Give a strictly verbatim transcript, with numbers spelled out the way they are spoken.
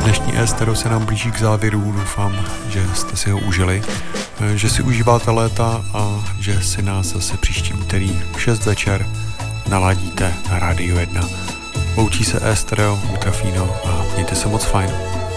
Dnešní Estero se nám blíží k závěru, doufám, že jste si ho užili, že si užíváte léta a že si nás zase příští úterý v šest večer naladíte na Rádiu jedna. Loučí se Estero, Ultrafino a mějte se moc fajn.